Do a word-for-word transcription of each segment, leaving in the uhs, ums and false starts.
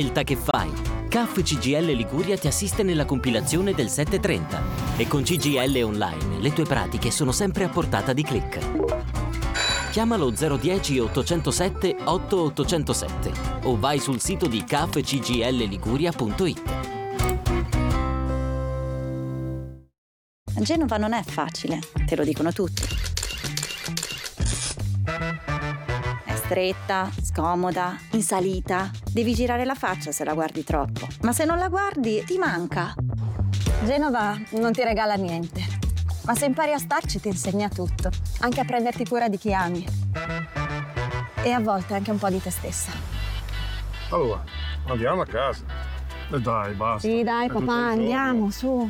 scelta che fai. C A F C G I L Liguria ti assiste nella compilazione del settecentotrenta e con C G I L Online le tue pratiche sono sempre a portata di click. Chiamalo zero uno zero ottocentosette otto ottocentosette o vai sul sito di c a f c g l liguria punto it. Genova non è facile, te lo dicono tutti. È stretta, scomoda, in salita. Devi girare la faccia se la guardi troppo. Ma se non la guardi, ti manca. Genova non ti regala niente. Ma se impari a starci ti insegna tutto. Anche a prenderti cura di chi ami. E a volte anche un po' di te stessa. Allora, andiamo a casa. E dai, basta. Sì, dai, È papà, andiamo, su.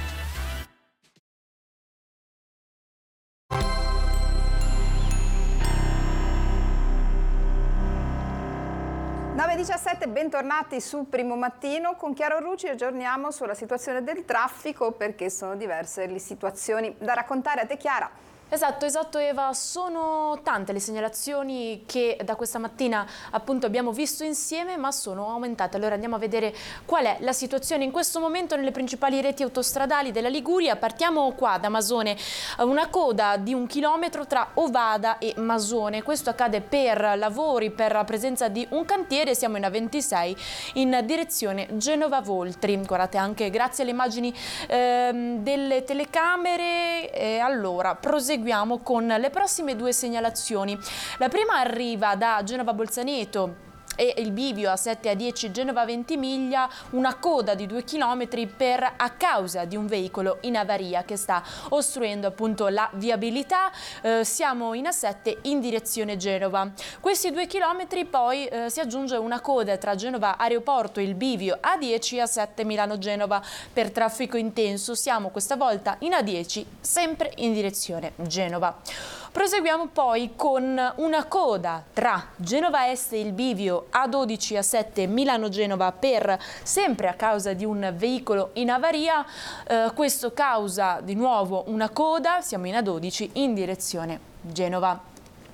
nove e diciassette, bentornati su Primo Mattino. Con Chiara Orrucci aggiorniamo sulla situazione del traffico perché sono diverse le situazioni da raccontare. A te, Chiara. Esatto, esatto Eva, sono tante le segnalazioni che da questa mattina appunto abbiamo visto insieme, ma sono aumentate. Allora andiamo a vedere qual è la situazione in questo momento nelle principali reti autostradali della Liguria. Partiamo qua da Masone, una coda di un chilometro tra Ovada e Masone. Questo accade per lavori, per la presenza di un cantiere. Siamo in A ventisei in direzione Genova-Voltri. Guardate anche grazie alle immagini ehm, delle telecamere. E allora proseguiamo con le prossime due segnalazioni. La prima arriva da Genova-Bolzaneto e il bivio a sette a dieci Genova-Ventimiglia, una coda di due chilometri per a causa di un veicolo in avaria che sta ostruendo appunto la viabilità. Eh, siamo in A sette in direzione Genova. Questi due chilometri poi eh, si aggiunge una coda tra Genova Aeroporto e il bivio A dieci A sette Milano-Genova per traffico intenso. Siamo questa volta in A dieci sempre in direzione Genova. Proseguiamo poi con una coda tra Genova Est e il bivio A dodici A sette Milano-Genova per sempre a causa di un veicolo in avaria. Eh, questo causa di nuovo una coda, siamo in A dodici in direzione Genova.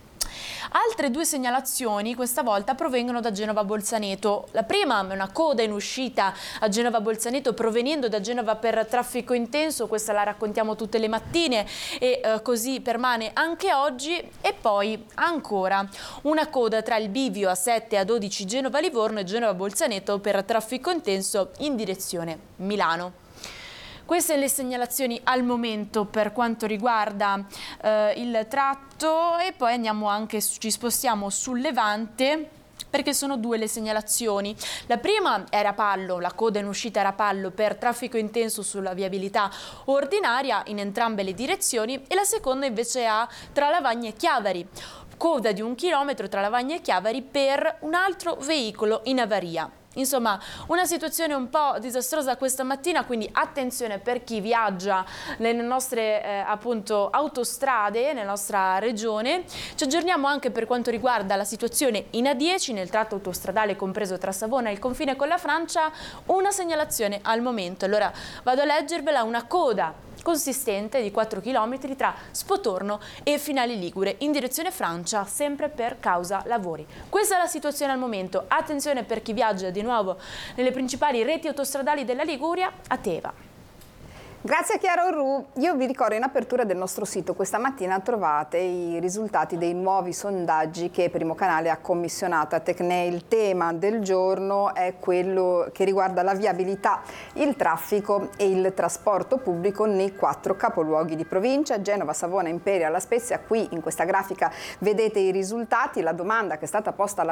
Altre due segnalazioni questa volta provengono da Genova-Bolzaneto. La prima è una coda in uscita a Genova-Bolzaneto provenendo da Genova per traffico intenso, questa la raccontiamo tutte le mattine e eh, così permane anche oggi. E poi ancora una coda tra il bivio A sette A dodici Genova-Livorno e Genova-Bolzaneto per traffico intenso in direzione Milano. Queste le segnalazioni al momento per quanto riguarda eh, il tratto e poi andiamo anche, ci spostiamo sul Levante perché sono due le segnalazioni. La prima è Rapallo, la coda in uscita a Rapallo per traffico intenso sulla viabilità ordinaria in entrambe le direzioni e la seconda invece è tra Lavagna e Chiavari. Coda di un chilometro tra Lavagna e Chiavari per un altro veicolo in avaria. Insomma, una situazione un po' disastrosa questa mattina, quindi attenzione per chi viaggia nelle nostre eh, appunto autostrade, nella nostra regione. Ci aggiorniamo anche per quanto riguarda la situazione in A dieci, nel tratto autostradale compreso tra Savona e il confine con la Francia. Una segnalazione al momento, allora vado a leggervela: una coda consistente di quattro chilometri tra Spotorno e Finale Ligure in direzione Francia, sempre per causa lavori. Questa è la situazione al momento. Attenzione per chi viaggia di nuovo nelle principali reti autostradali della Liguria. A Teva. Grazie a Chiara Orru. Io vi ricordo, in apertura del nostro sito questa mattina trovate i risultati dei nuovi sondaggi che Primo Canale ha commissionato a Tecne. Il tema del giorno è quello che riguarda la viabilità, il traffico e il trasporto pubblico nei quattro capoluoghi di provincia: Genova, Savona, Imperia, La Spezia. Qui in questa grafica vedete i risultati. La domanda che è stata posta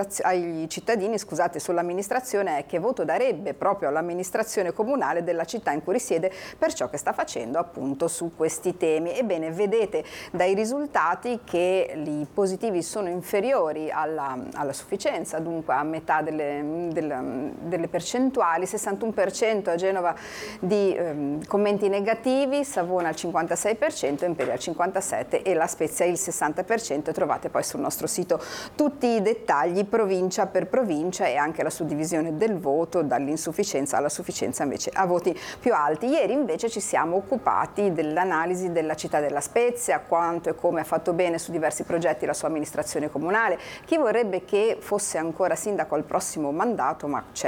ai cittadini scusate, sull'amministrazione è: che voto darebbe proprio all'amministrazione comunale della città in cui risiede per ciò che sta facendo appunto su questi temi. Ebbene, vedete dai risultati che i positivi sono inferiori alla, alla sufficienza, dunque a metà delle, delle, delle percentuali: sessantuno per cento a Genova di ehm, commenti negativi, Savona al cinquantasei per cento, Imperia al cinquantasette per cento e La Spezia il sessanta per cento. Trovate poi sul nostro sito tutti i dettagli provincia per provincia e anche la suddivisione del voto dall'insufficienza alla sufficienza invece a voti più alti. Ieri invece ci siamo occupati dell'analisi della città della Spezia, quanto e come ha fatto bene su diversi progetti la sua amministrazione comunale, chi vorrebbe che fosse ancora sindaco al prossimo mandato, ma c'è